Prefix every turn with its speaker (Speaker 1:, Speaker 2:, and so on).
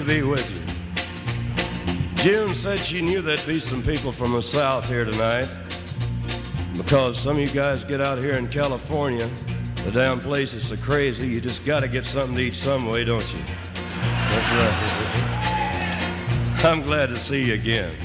Speaker 1: to be with you. June said she knew there'd be some people from the South here tonight because some of you guys get out here in California, the damn place is so crazy, you just got to get something to eat some way, don't you? That's right. I'm glad to see you again.